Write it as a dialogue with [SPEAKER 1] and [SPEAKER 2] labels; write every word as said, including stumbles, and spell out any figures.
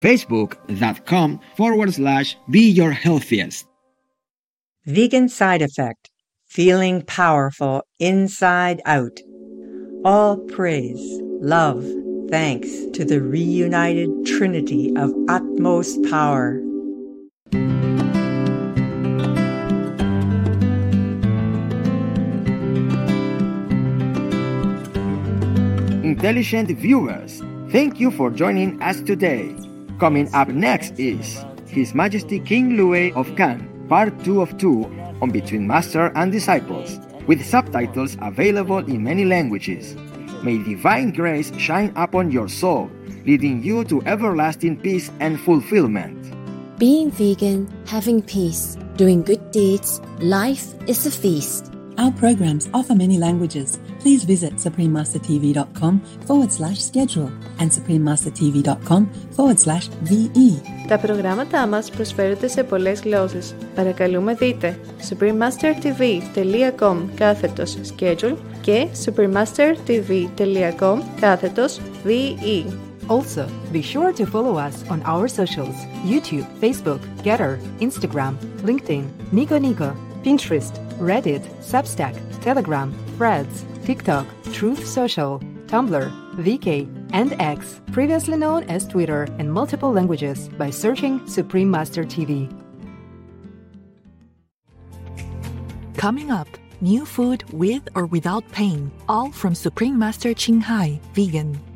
[SPEAKER 1] Facebook.com forward slash be your healthiest.
[SPEAKER 2] Vegan Side Effect. Feeling powerful inside out. All praise, love, thanks to the reunited trinity of utmost power.
[SPEAKER 1] Intelligent viewers, thank you for joining us today. Coming up next is His Majesty King Louis of Khan, Part two of two on Between Master and Disciples, with subtitles available in many languages. May divine grace shine upon your soul, leading you to everlasting peace and fulfillment.
[SPEAKER 3] Being vegan, having peace, doing good deeds, life is a feast.
[SPEAKER 4] Our programs offer many languages. Please visit suprememastertv.com forward slash schedule and suprememastertv.com forward slash VE.
[SPEAKER 5] Τα προγράμματά μας προσφέρονται σε πολλές γλώσσες. Παρακαλούμε δείτε suprememastertv.com κάθετος schedule και suprememastertv.com κάθετος VE.
[SPEAKER 6] Also, be sure to follow us on our socials: YouTube, Facebook, Getter, Instagram, LinkedIn, Nico Nico, Pinterest, Reddit, Substack, Telegram, Threads, TikTok, Truth Social, Tumblr, V K, and X, previously known as Twitter, in multiple languages by searching Supreme Master T V.
[SPEAKER 7] Coming up, new food with or without pain, all from Supreme Master Ching Hai, vegan.